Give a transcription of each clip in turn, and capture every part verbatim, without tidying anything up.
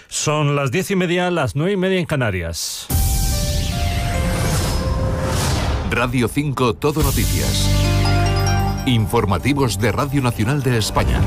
Son las diez y media, las nueve y media en Canarias. Radio cinco Todo Noticias. Informativos de Radio Nacional de España.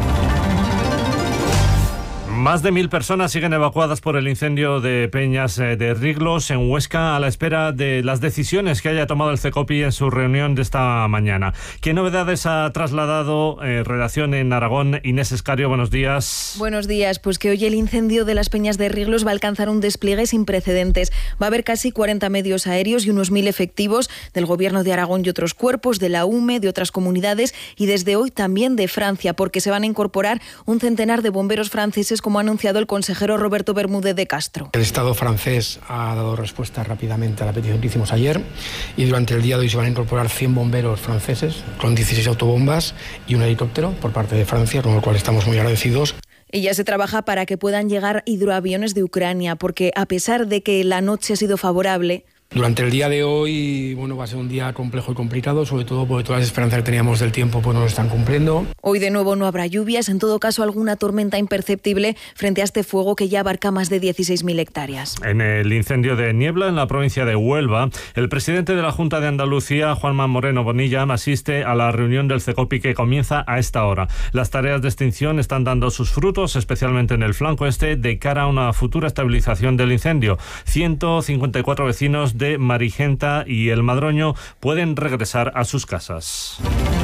Más de mil personas siguen evacuadas por el incendio de Peñas de Riglos en Huesca a la espera de las decisiones que haya tomado el CECOPI en su reunión de esta mañana. ¿Qué novedades ha trasladado eh, redacción en Aragón? Inés Escario, buenos días. Buenos días. Pues que hoy el incendio de las Peñas de Riglos va a alcanzar un despliegue sin precedentes. Va a haber casi cuarenta medios aéreos y unos mil efectivos del Gobierno de Aragón y otros cuerpos, de la U M E, de otras comunidades y desde hoy también de Francia, porque se van a incorporar un centenar de bomberos franceses, como ha anunciado el consejero Roberto Bermúdez de Castro. El Estado francés ha dado respuesta rápidamente a la petición que hicimos ayer y durante el día de hoy se van a incorporar cien bomberos franceses con dieciséis autobombas y un helicóptero por parte de Francia, con lo cual estamos muy agradecidos. Y ya se trabaja para que puedan llegar hidroaviones de Ucrania, porque a pesar de que la noche ha sido favorable, durante el día de hoy, bueno, va a ser un día complejo y complicado, sobre todo porque todas las esperanzas que teníamos del tiempo pues no lo están cumpliendo. Hoy de nuevo no habrá lluvias, en todo caso alguna tormenta imperceptible frente a este fuego que ya abarca más de dieciséis mil hectáreas. En el incendio de Niebla, en la provincia de Huelva, el presidente de la Junta de Andalucía, Juanma Moreno Bonilla, asiste a la reunión del CECOPI que comienza a esta hora. Las tareas de extinción están dando sus frutos, especialmente en el flanco este, de cara a una futura estabilización del incendio. ciento cincuenta y cuatro vecinos de Marigenta y El Madroño pueden regresar a sus casas.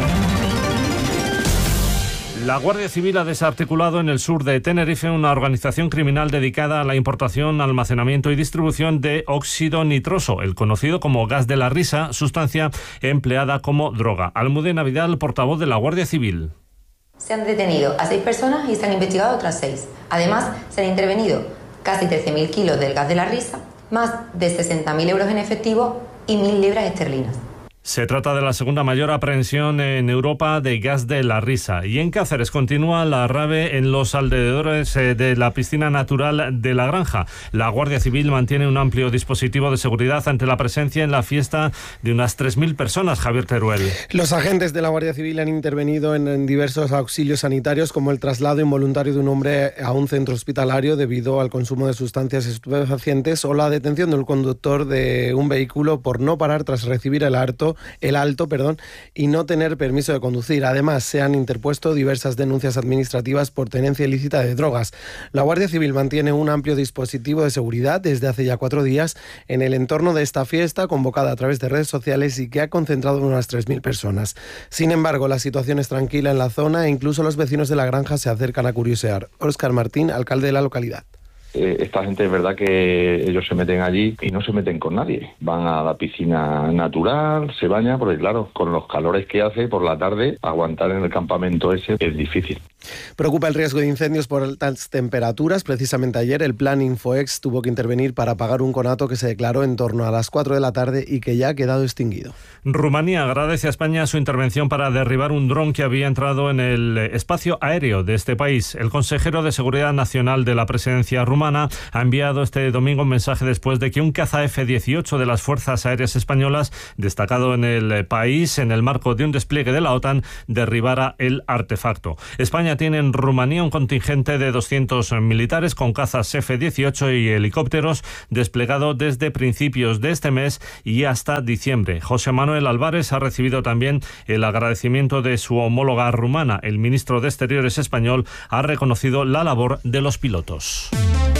La Guardia Civil ha desarticulado en el sur de Tenerife una organización criminal dedicada a la importación, almacenamiento y distribución de óxido nitroso, el conocido como gas de la risa, sustancia empleada como droga. Almudena Vidal, portavoz de la Guardia Civil. Se han detenido a seis personas y se han investigado otras seis. Además, se han intervenido casi trece mil kilos del gas de la risa, más de sesenta mil euros en efectivo y mil libras esterlinas. Se trata de la segunda mayor aprehensión en Europa de gas de la risa. Y en Cáceres continúa la rave en los alrededores de la piscina natural de La Granja. La Guardia Civil mantiene un amplio dispositivo de seguridad ante la presencia en la fiesta de unas tres mil personas. Javier Teruel. Los agentes de la Guardia Civil han intervenido en, en diversos auxilios sanitarios, como el traslado involuntario de un hombre a un centro hospitalario debido al consumo de sustancias estupefacientes o la detención del conductor de un vehículo por no parar tras recibir el alto el alto, perdón, y no tener permiso de conducir. Además, se han interpuesto diversas denuncias administrativas por tenencia ilícita de drogas. La Guardia Civil mantiene un amplio dispositivo de seguridad desde hace ya cuatro días en el entorno de esta fiesta, convocada a través de redes sociales y que ha concentrado unas tres mil personas. Sin embargo, la situación es tranquila en la zona e incluso los vecinos de La Granja se acercan a curiosear. Óscar Martín, alcalde de la localidad. Esta gente es verdad que ellos se meten allí y no se meten con nadie. Van a la piscina natural, se bañan, porque claro, con los calores que hace por la tarde, aguantar en el campamento ese es difícil. Preocupa el riesgo de incendios por altas temperaturas. Precisamente ayer el Plan Infoex tuvo que intervenir para apagar un conato que se declaró en torno a las cuatro de la tarde y que ya ha quedado extinguido. Rumanía agradece a España su intervención para derribar un dron que había entrado en el espacio aéreo de este país. El consejero de Seguridad Nacional de la presidencia rumana ha enviado este domingo un mensaje después de que un caza F dieciocho de las Fuerzas Aéreas Españolas, destacado en el país en el marco de un despliegue de la OTAN, derribara el artefacto. España tiene en Rumanía un contingente de doscientos militares con cazas F dieciocho y helicópteros desplegado desde principios de este mes y hasta diciembre. José Manuel Álvarez ha recibido también el agradecimiento de su homóloga rumana. El ministro de Exteriores español ha reconocido la labor de los pilotos.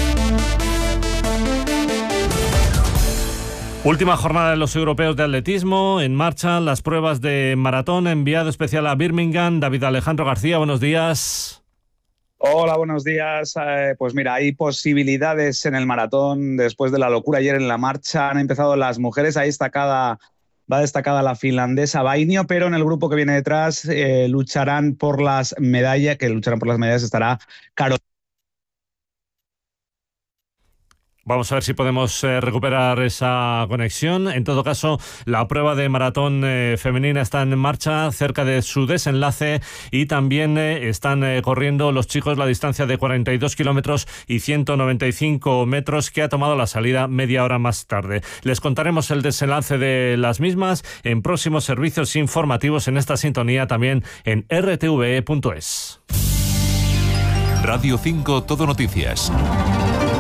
Última jornada de los europeos de atletismo. En marcha las pruebas de maratón. Enviado especial a Birmingham, David Alejandro García, buenos días. Hola, buenos días. Eh, pues mira, hay posibilidades en el maratón. Después de la locura ayer en la marcha han empezado las mujeres. Ahí destacada, va destacada la finlandesa Vainio, pero en el grupo que viene detrás eh, lucharán por las medallas, que lucharán por las medallas estará Carolina. Vamos a ver si podemos eh, recuperar esa conexión. En todo caso, la prueba de maratón eh, femenina está en marcha cerca de su desenlace y también eh, están eh, corriendo los chicos la distancia de cuarenta y dos kilómetros y ciento noventa y cinco metros que ha tomado la salida media hora más tarde. Les contaremos el desenlace de las mismas en próximos servicios informativos en esta sintonía, también en r t v e punto es. Radio cinco Todo Noticias.